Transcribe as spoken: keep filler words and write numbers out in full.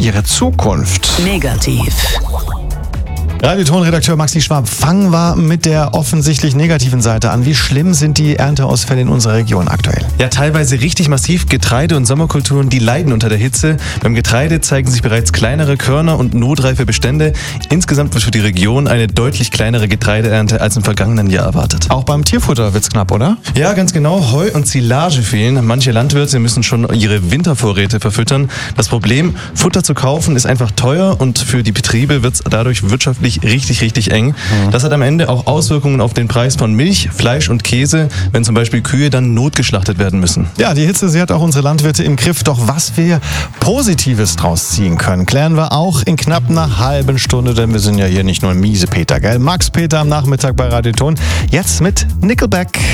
ihre Zukunft? Negativ. Radioton-Redakteur Maxi Schwab, fangen wir mit der offensichtlich negativen Seite an. Wie schlimm sind die Ernteausfälle in unserer Region aktuell? Ja, teilweise richtig massiv. Getreide- und Sommerkulturen, die leiden unter der Hitze. Beim Getreide zeigen sich bereits kleinere Körner und notreife Bestände. Insgesamt wird für die Region eine deutlich kleinere Getreideernte als im vergangenen Jahr erwartet. Auch beim Tierfutter wird's knapp, oder? Ja, ganz genau. Heu und Silage fehlen. Manche Landwirte müssen schon ihre Wintervorräte verfüttern. Das Problem, Futter zu kaufen, ist einfach teuer und für die Betriebe wird's dadurch wirtschaftlich richtig, richtig eng. Mhm. Das hat am Ende auch Auswirkungen auf den Preis von Milch, Fleisch und Käse, wenn zum Beispiel Kühe dann notgeschlachtet werden müssen. Ja, die Hitze, sie hat auch unsere Landwirte im Griff. Doch was wir Positives draus ziehen können, klären wir auch in knapp einer halben Stunde, denn wir sind ja hier nicht nur Miesepeter, gell? Max Peter am Nachmittag bei Radioton. Jetzt mit Nickelback.